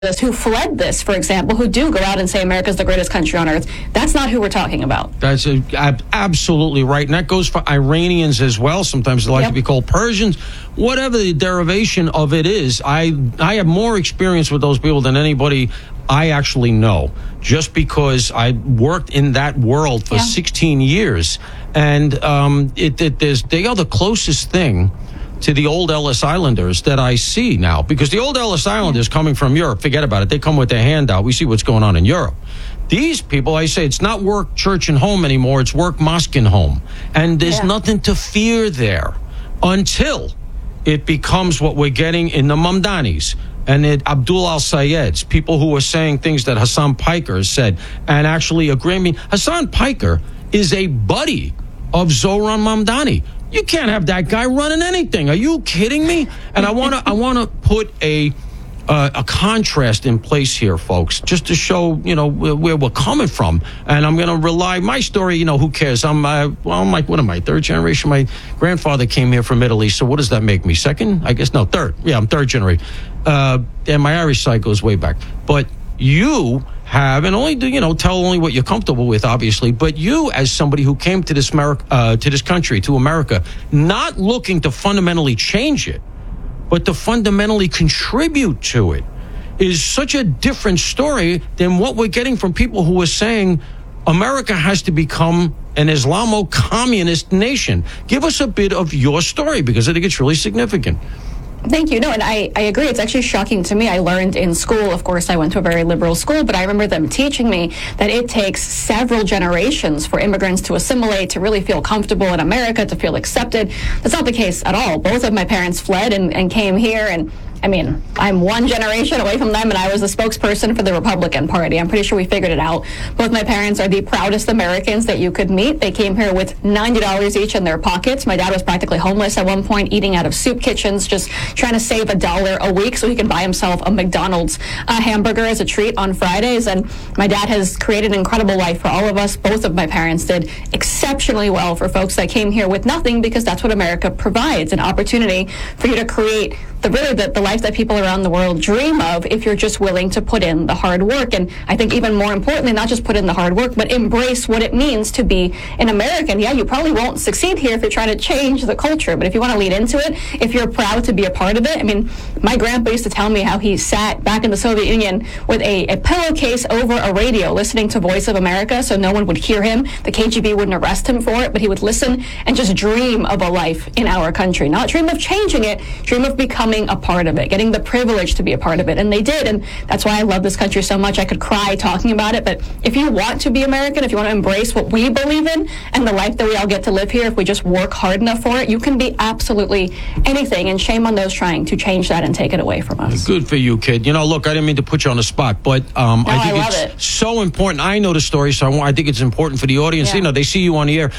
who fled this, for example, who do go out and say America's the greatest country on earth. That's not who we're talking about. That's absolutely right. And that goes for Iranians as well. Sometimes they like to be called Persians. Whatever the derivation of it is, I have more experience with those people than anybody I actually know, just because I worked in that world for 16 years. And they are the closest thing to the old Ellis Islanders that I see now, because the old Ellis Islanders coming from Europe, forget about it. They come with their hand out. We see what's going on in Europe. These people, I say, it's not work, church, and home anymore. It's work, mosque, and home. And there's nothing to fear there until it becomes what we're getting in the Mamdanis and Abdul al-Sayeds, people who are saying things that Hassan Piker said and actually agree. I mean, Hassan Piker is a buddy of Zohran Mamdani. You can't have that guy running anything. Are you kidding me? And I want to put a contrast in place here, folks, just to show, where we're coming from. And I'm going to rely my story. Who cares? I'm like, what am I? Third generation. My grandfather came here from Italy. So what does that make me? Second? I guess no, third. Yeah, I'm third generation. And my Irish side goes way back. But you have, and only tell only what you're comfortable with, obviously. But you, as somebody who came to this country, to America, not looking to fundamentally change it, but to fundamentally contribute to it, is such a different story than what we're getting from people who are saying America has to become an Islamo-communist nation. Give us a bit of your story, because I think it's really significant. Thank you. No, and I agree. It's actually shocking to me. I learned in school, of course, I went to a very liberal school, but I remember them teaching me that it takes several generations for immigrants to assimilate, to really feel comfortable in America, to feel accepted. That's not the case at all. Both of my parents fled and came here, and I mean, I'm one generation away from them, and I was the spokesperson for the Republican Party. I'm pretty sure we figured it out. Both my parents are the proudest Americans that you could meet. They came here with $90 each in their pockets. My dad was practically homeless at one point, eating out of soup kitchens, just trying to save $1 a week so he could buy himself a McDonald's hamburger as a treat on Fridays. And my dad has created an incredible life for all of us. Both of my parents did exceptionally well for folks that came here with nothing, because that's what America provides, an opportunity for you to create the life that people around the world dream of, if you're just willing to put in the hard work. And I think even more importantly, not just put in the hard work, but embrace what it means to be an American. Yeah, you probably won't succeed here if you're trying to change the culture, but if you want to lead into it, if you're proud to be a part of it. I mean, my grandpa used to tell me how he sat back in the Soviet Union with a pillowcase over a radio listening to Voice of America so no one would hear him. The KGB wouldn't arrest him for it, but he would listen and just dream of a life in our country. Not dream of changing it, dream of becoming a part of it, getting the privilege to be a part of it. And they did. And that's why I love this country so much. I could cry talking about it. But if you want to be American, if you want to embrace what we believe in and the life that we all get to live here, if we just work hard enough for it, you can be absolutely anything. And shame on those trying to change that and take it away from us. Good for you, kid. Look, I didn't mean to put you on the spot, but I think it's so important. I know the story, so I think it's important for the audience. Yeah. They see you on the air.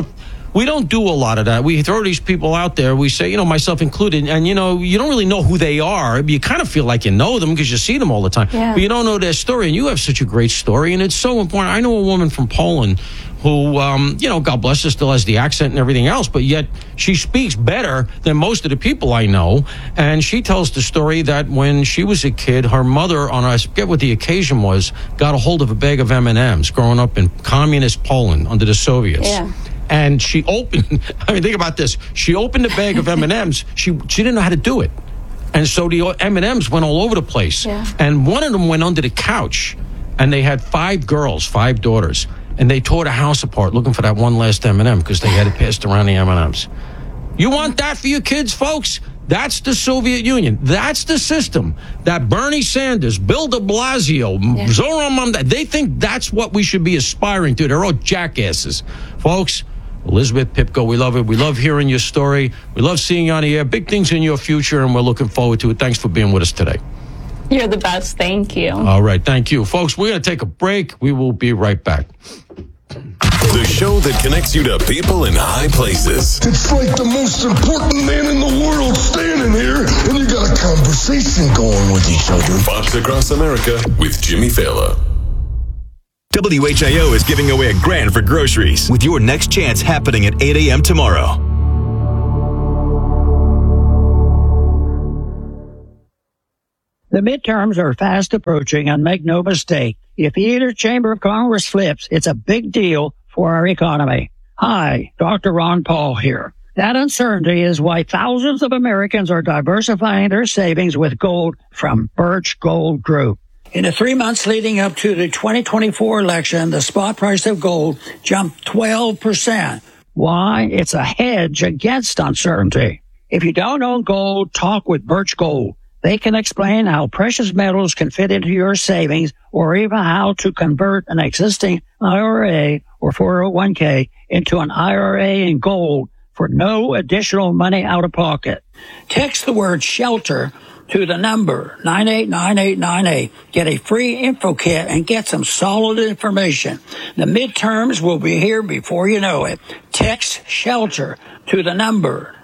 We don't do a lot of that. We throw these people out there. We say, myself included, and, you don't really know who they are. You kind of feel like you know them because you see them all the time. Yeah. But you don't know their story, and you have such a great story, and it's so important. I know a woman from Poland who, God bless her, still has the accent and everything else, but yet she speaks better than most of the people I know. And she tells the story that when she was a kid, her mother, I forget what the occasion was, got a hold of a bag of M&Ms growing up in communist Poland under the Soviets. Yeah. And she opened, think about this. She opened a bag of M&Ms. She didn't know how to do it. And so the M&Ms went all over the place. Yeah. And one of them went under the couch. And they had 5 daughters. And they tore the house apart looking for that one last M&M because they had it passed around the M&Ms. You want that for your kids, folks? That's the Soviet Union. That's the system that Bernie Sanders, Bill de Blasio, Zohran Mamdani, they think that's what we should be aspiring to. They're all jackasses. Folks, Elizabeth Pipko, we love it. We love hearing your story. We love seeing you on the air. Big things in your future, and we're looking forward to it. Thanks for being with us today. You're the best. Thank you. All right. Thank you. Folks, we're going to take a break. We will be right back. The show that connects you to people in high places. It's like the most important man in the world standing here, and you got a conversation going with each other. Fox Across America with Jimmy Fallon. WHIO is giving away $1,000 for groceries with your next chance happening at 8 a.m. tomorrow. The midterms are fast approaching, and make no mistake, if either chamber of Congress flips, it's a big deal for our economy. Hi, Dr. Ron Paul here. That uncertainty is why thousands of Americans are diversifying their savings with gold from Birch Gold Group. In the 3 months leading up to the 2024 election, the spot price of gold jumped 12%. Why? It's a hedge against uncertainty. If you don't own gold, talk with Birch Gold. They can explain how precious metals can fit into your savings, or even how to convert an existing IRA or 401k into an IRA in gold for no additional money out of pocket. Text the word SHELTER to the number 989898. Get a free info kit and get some solid information. The midterms will be here before you know it. Text SHELTER to the number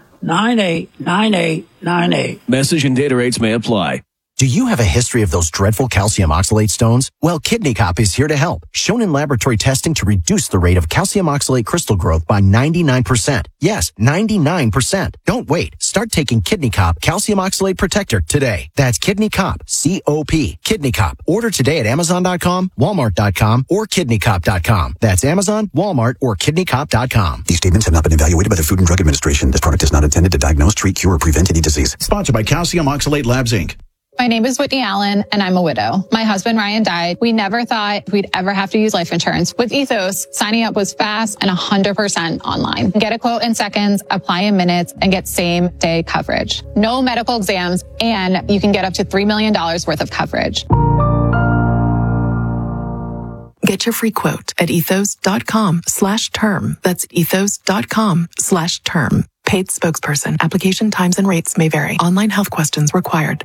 989898. Message and data rates may apply. Do you have a history of those dreadful calcium oxalate stones? Well, Kidney Cop is here to help. Shown in laboratory testing to reduce the rate of calcium oxalate crystal growth by 99%. Yes, 99%. Don't wait. Start taking Kidney Cop Calcium Oxalate Protector today. That's Kidney Cop, C-O-P, Kidney Cop. Order today at Amazon.com, Walmart.com, or KidneyCop.com. That's Amazon, Walmart, or KidneyCop.com. These statements have not been evaluated by the Food and Drug Administration. This product is not intended to diagnose, treat, cure, or prevent any disease. Sponsored by Calcium Oxalate Labs, Inc. My name is Whitney Allen, and I'm a widow. My husband, Ryan, died. We never thought we'd ever have to use life insurance. With Ethos, signing up was fast and 100% online. Get a quote in seconds, apply in minutes, and get same-day coverage. No medical exams, and you can get up to $3 million worth of coverage. Get your free quote at ethos.com/term. That's ethos.com/term. Paid spokesperson. Application times and rates may vary. Online health questions required.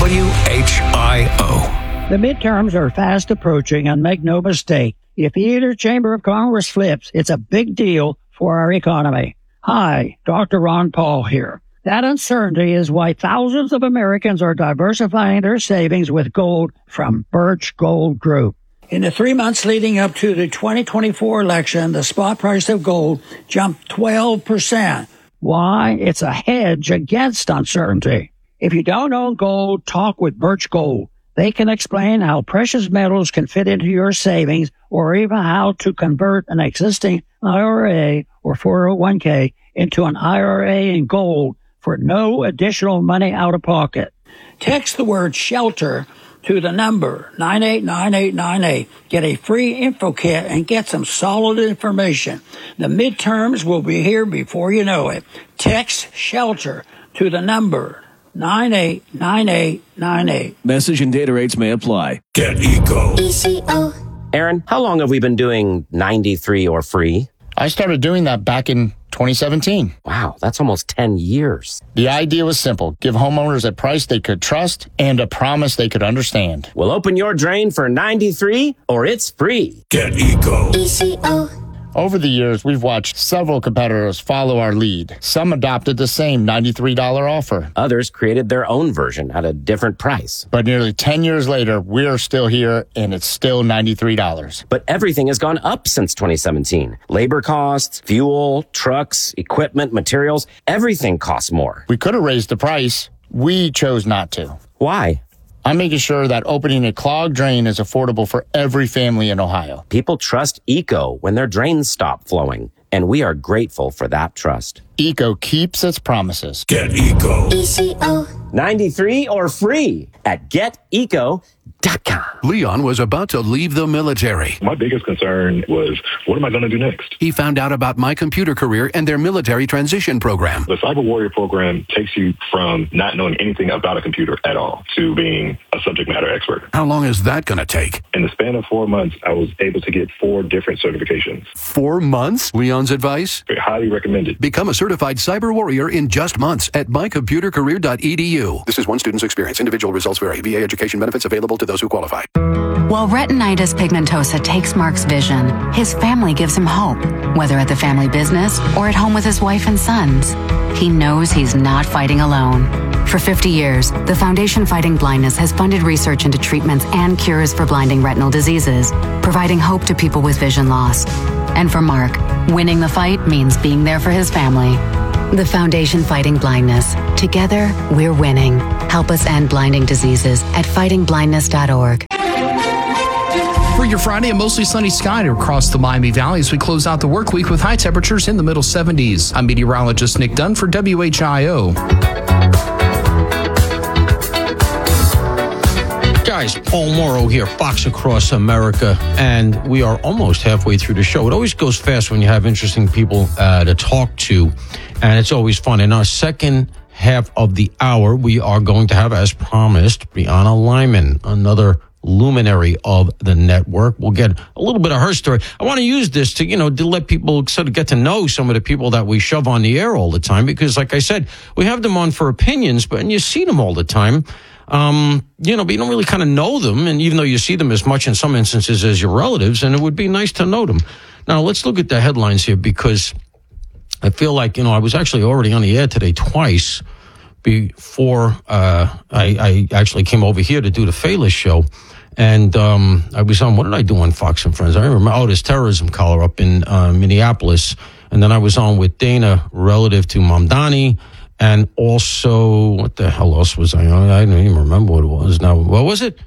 WHIO. The midterms are fast approaching, and make no mistake, if either chamber of Congress flips, it's a big deal for our economy. Hi, Dr. Ron Paul here. That uncertainty is why thousands of Americans are diversifying their savings with gold from Birch Gold Group. In the 3 months leading up to the 2024 election, the spot price of gold jumped 12%. Why? It's a hedge against uncertainty. If you don't own gold, talk with Birch Gold. They can explain how precious metals can fit into your savings, or even how to convert an existing IRA or 401k into an IRA in gold for no additional money out of pocket. Text the word SHELTER to the number 989898. Get a free info kit and get some solid information. The midterms will be here before you know it. Text SHELTER to the number 989898. Message and data rates may apply. Get Eco. ECO. Aaron, how long have we been doing 93 or free? I started doing that back in 2017. Wow, that's almost 10 years. The idea was simple. Give homeowners a price they could trust and a promise they could understand. Well, open your drain for 93 or it's free. Get Eco. ECO. Over the years, we've watched several competitors follow our lead. Some adopted the same $93 offer. Others created their own version at a different price. But nearly 10 years later, we're still here, and it's still $93. But everything has gone up since 2017. Labor costs, fuel, trucks, equipment, materials, everything costs more. We could have raised the price. We chose not to. Why? I'm making sure that opening a clogged drain is affordable for every family in Ohio. People trust ECO when their drains stop flowing, and we are grateful for that trust. ECO keeps its promises. Get Eco. ECO. 93 or free at GetEco.com. Leon was about to leave the military. My biggest concern was, what am I going to do next? He found out about My Computer Career and their military transition program. The Cyber Warrior program takes you from not knowing anything about a computer at all to being a subject matter expert. How long is that going to take? In the span of 4 months, I was able to get 4 different certifications. 4 months? Leon's advice? Highly recommended. Become a certified cyber warrior in just months at mycomputercareer.edu. This is one student's experience. Individual results vary. VA education benefits available to those who qualify. While retinitis pigmentosa takes Mark's vision, his family gives him hope, whether at the family business or at home with his wife and sons. He knows he's not fighting alone. For 50 years, the Foundation Fighting Blindness has funded research into treatments and cures for blinding retinal diseases, providing hope to people with vision loss. And for Mark, winning the fight means being there for his family. The Foundation Fighting Blindness. Together, we're winning. Help us end blinding diseases at fightingblindness.org. For your Friday, a mostly sunny sky across the Miami Valley as we close out the work week with high temperatures in the middle 70s. I'm meteorologist Nick Dunn for WHIO. Guys, Paul Morrow here, Fox Across America, and we are almost halfway through the show. It always goes fast when you have interesting people to talk to, and it's always fun. In our second half of the hour, we are going to have, as promised, Brianna Lyman, another luminary of the network. We'll get a little bit of her story. I want to use this to, to let people sort of get to know some of the people that we shove on the air all the time, because like I said, we have them on for opinions, and you see them all the time. But you don't really kind of know them, and even though you see them as much in some instances as your relatives, and it would be nice to know them. Now, let's look at the headlines here, because I feel like, I was actually already on the air today twice before I actually came over here to do the Fela show. And I was on, what did I do on Fox and Friends? I remember, this terrorism caller up in Minneapolis. And then I was on with Dana relative to Mamdani. And also, what the hell else was I on? I don't even remember what it was now. What was it?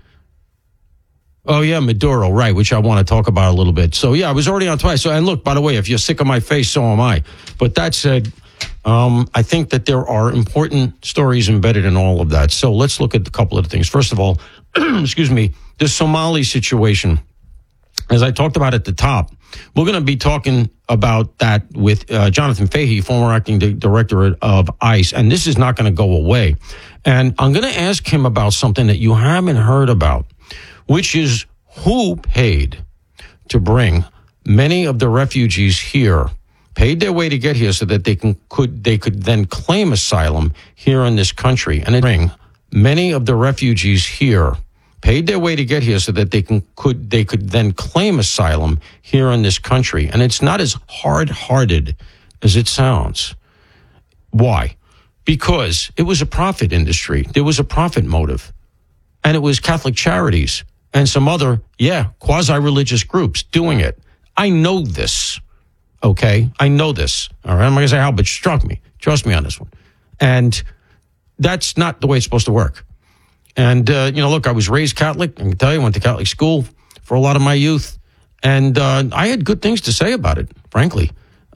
Oh, yeah, Maduro, right, which I want to talk about a little bit. So, yeah, I was already on twice. So, and look, by the way, if you're sick of my face, so am I. But that said, I think that there are important stories embedded in all of that. So let's look at a couple of things. First of all, excuse me, the Somali situation. As I talked about at the top, we're going to be talking about that with Jonathan Fahey, former acting director of ICE, and this is not going to go away. And I'm going to ask him about something that you haven't heard about, which is who paid to bring many of the refugees here, paid their way to get here so that they could then claim asylum here in this country. And bring many of the refugees here, paid their way to get here so that they could then claim asylum here in this country. And it's not as hard-hearted as it sounds. Why? Because it was a profit industry. There was a profit motive. And it was Catholic Charities and some other, quasi-religious groups doing it. I know this, okay? I know this, all right? I'm not going to say how, but trust me on this one. And that's not the way it's supposed to work. And, look, I was raised Catholic. I can tell you, I went to Catholic school for a lot of my youth. And I had good things to say about it, frankly.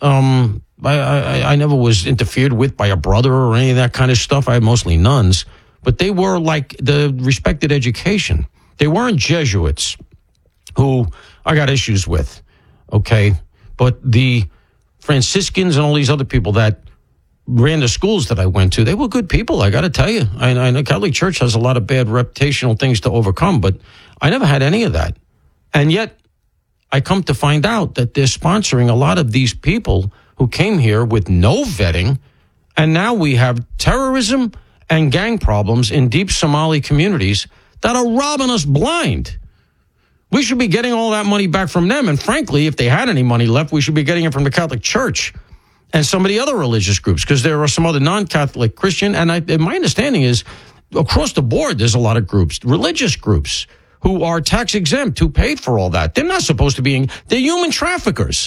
I never was interfered with by a brother or any of that kind of stuff. I had mostly nuns. But they were like the respected education. They weren't Jesuits who I got issues with, okay? But the Franciscans and all these other people that ran the schools that I went to, they were good people, I got to tell you. I know Catholic Church has a lot of bad reputational things to overcome, but I never had any of that. And yet, I come to find out that they're sponsoring a lot of these people who came here with no vetting, and now we have terrorism and gang problems in deep Somali communities that are robbing us blind. We should be getting all that money back from them, and frankly, if they had any money left, we should be getting it from the Catholic Church and some of the other religious groups, because there are some other non-Catholic Christian, and my understanding is across the board there's a lot of groups, religious groups, who are tax exempt, who paid for all that. They're not supposed to be, they're human traffickers,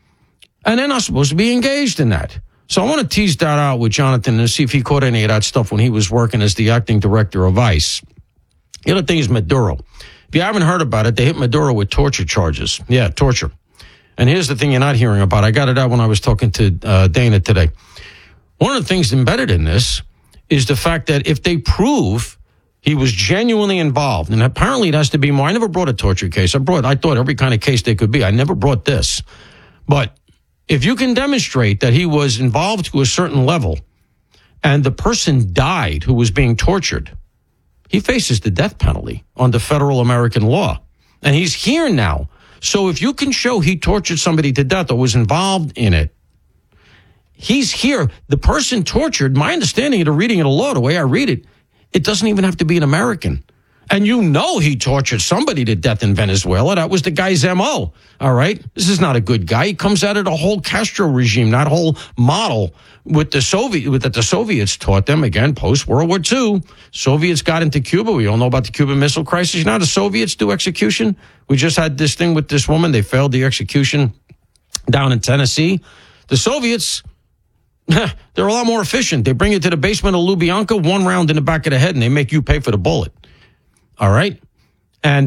and they're not supposed to be engaged in that. So I want to tease that out with Jonathan and see if he caught any of that stuff when he was working as the acting director of ICE. The other thing is Maduro. If you haven't heard about it, they hit Maduro with torture charges. Yeah, torture. And here's the thing you're not hearing about. I got it out when I was talking to Dana today. One of the things embedded in this is the fact that if they prove he was genuinely involved, and apparently it has to be more. I never brought a torture case. I thought every kind of case there could be. I never brought this. But if you can demonstrate that he was involved to a certain level and the person died who was being tortured, he faces the death penalty under federal American law. And he's here now. So if you can show he tortured somebody to death or was involved in it, he's here. The person tortured, my understanding of the reading of the law, the way I read it, it doesn't even have to be an American. And he tortured somebody to death in Venezuela. That was the guy's M.O., all right? This is not a good guy. He comes out of the whole Castro regime, that whole model that the Soviets taught them, again, post-World War II. Soviets got into Cuba. We all know about the Cuban Missile Crisis. You know how the Soviets do execution? We just had this thing with this woman. They failed the execution down in Tennessee. The Soviets They're a lot more efficient. They bring you to the basement of Lubyanka, 1 round in the back of the head, and they make you pay for the bullet. All right?